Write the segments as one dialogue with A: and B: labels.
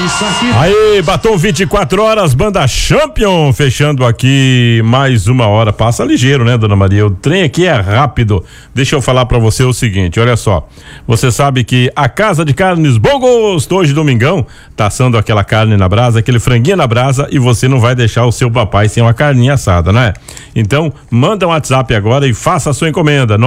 A: Isso aqui.
B: Aí, Batom 24 horas, Banda Champion, fechando aqui mais uma hora. Passa ligeiro, né, dona Maria? O trem aqui é rápido. Deixa eu falar pra você o seguinte, olha só. Você sabe que a Casa de Carnes Bom Gosto, hoje domingão, tá assando aquela carne na brasa, aquele franguinho na brasa, e você não vai deixar o seu papai sem uma carninha assada, né? Então, manda um WhatsApp agora e faça a sua encomenda.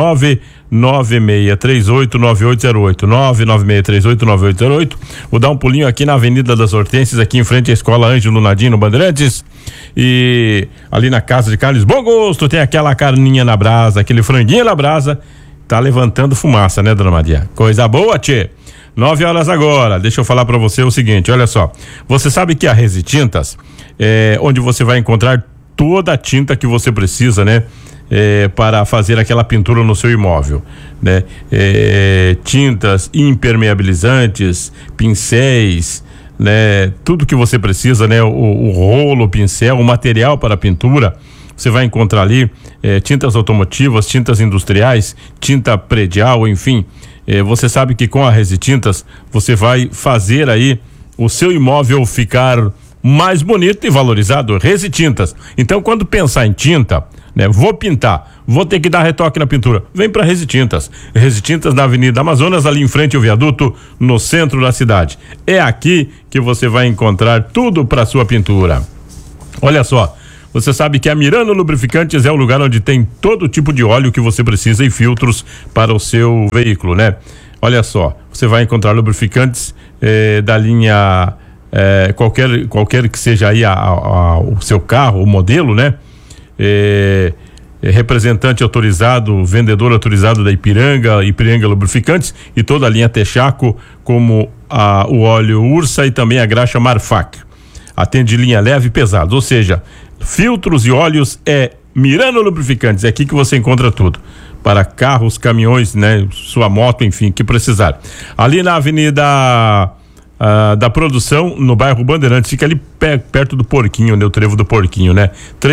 B: 996389808, 996389808. Vou dar um pulinho aqui na Avenida das Hortênsias, aqui em frente à Escola Ângelo Nadino Bandeirantes, e ali na Casa de Carnes Bom Gosto tem aquela carninha na brasa, aquele franguinho na brasa, tá levantando fumaça, né, dona Maria? Coisa boa, tchê. 9 horas agora. Deixa eu falar pra você o seguinte, olha só, você sabe que a Resi Tintas é onde você vai encontrar toda a tinta que você precisa, né? Para fazer aquela pintura no seu imóvel, né? Tintas impermeabilizantes, pincéis, né? Tudo que você precisa, né? O rolo, o pincel, o material para pintura, você vai encontrar ali, tintas automotivas, tintas industriais, tinta predial, enfim. Você sabe que com a Resi Tintas você vai fazer aí o seu imóvel ficar mais bonito e valorizado. Resi Tintas. Então, quando pensar em tinta, né? Vou pintar, vou ter que dar retoque na pintura. Vem pra Resi Tintas. Resi Tintas na Avenida Amazonas, ali em frente ao viaduto, no centro da cidade. É aqui que você vai encontrar tudo pra sua pintura. Olha só, você sabe que a Mirano Lubrificantes é o lugar onde tem todo tipo de óleo que você precisa e filtros para o seu veículo, né? Olha só, você vai encontrar lubrificantes da linha qualquer que seja aí o seu carro, o modelo, né? Representante autorizado, vendedor autorizado da Ipiranga Lubrificantes e toda a linha Texaco, como o óleo Ursa e também a graxa Marfac. Atende linha leve e pesado, ou seja, filtros e óleos Mirano Lubrificantes, é aqui que você encontra tudo. Para carros, caminhões, né? Sua moto, enfim, que precisar. Ali na Avenida da Produção, no bairro Bandeirantes, fica ali perto do Porquinho, né? O trevo do Porquinho, né?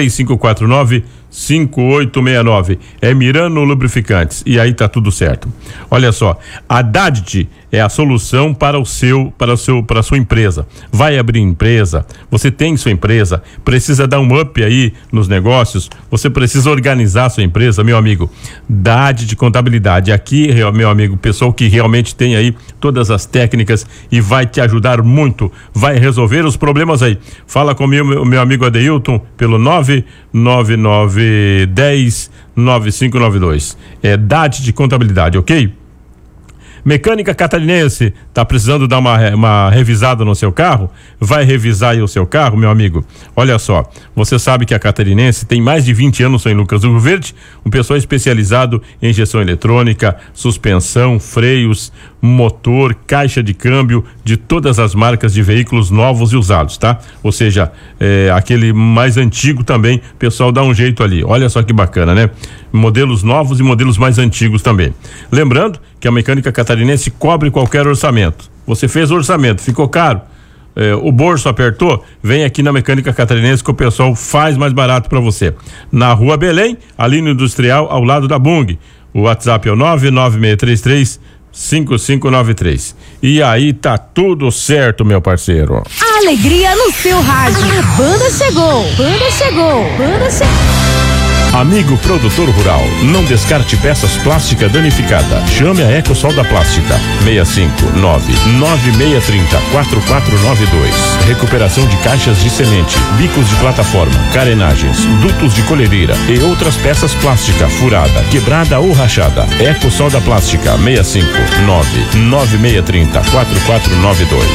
B: 3549-5869. É Mirano Lubrificantes. E aí tá tudo certo. Olha só, a Dadit é a solução para a sua empresa. Vai abrir empresa, você tem sua empresa, precisa dar um up aí nos negócios, você precisa organizar sua empresa, meu amigo. Dadit Contabilidade. Aqui, meu amigo, pessoal que realmente tem aí todas as técnicas e vai te ajudar muito, vai resolver os problemas aí. Fala comigo, meu amigo Adeilton, pelo 99910-9592. É Dadit Contabilidade, ok? Mecânica Catarinense, tá precisando dar uma revisada no seu carro? Vai revisar aí o seu carro, meu amigo. Olha só, você sabe que a Catarinense tem mais de 20 anos em Lucas do Rio Verde, um pessoal especializado em injeção eletrônica, suspensão, freios, motor, caixa de câmbio, de todas as marcas de veículos novos e usados, tá? Ou seja, aquele mais antigo também, o pessoal dá um jeito ali. Olha só que bacana, né? Modelos novos e modelos mais antigos também. Lembrando que a Mecânica Catarinense cobre qualquer orçamento. Você fez o orçamento, ficou caro, o bolso apertou, vem aqui na Mecânica Catarinense que o pessoal faz mais barato para você. Na Rua Belém, ali no Industrial, ao lado da Bung. O WhatsApp é o 99633-5593. E aí tá tudo certo, meu parceiro.
C: A alegria no seu rádio. A banda chegou. Banda chegou. Banda chegou.
B: Amigo produtor rural, não descarte peças plásticas danificadas. Chame a Ecosol da Plástica. 659-9630-4492. Recuperação de caixas de semente, bicos de plataforma, carenagens, dutos de colhedeira e outras peças plásticas furada, quebrada ou rachada. Ecosol da Plástica. 659-9630-4492.